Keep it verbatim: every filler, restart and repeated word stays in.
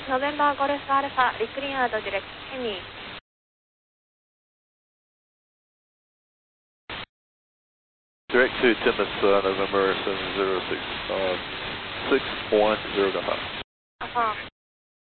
November Golf Alpha, reclear the direct Hemi. Direct to Timbus, uh, November seven zero six, uh, six one zero to high. Affirm.